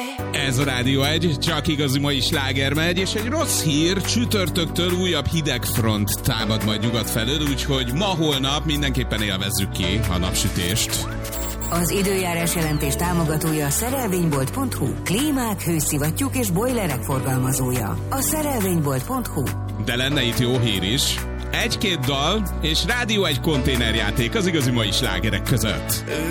Ez a Rádió 1, csak igazi mai sláger megy, és egy rossz hír, csütörtöktől újabb hidegfront támad majd nyugat felől, úgyhogy ma-holnap mindenképpen élvezzük ki a napsütést. Az időjárás jelentés támogatója a szerelvénybolt.hu, klímák, hőszivattyúk és bojlerek forgalmazója. A szerelvénybolt.hu. De lenne itt jó hír is. Egy-két dal és Rádió 1 konténerjáték az igazi mai slágerek között.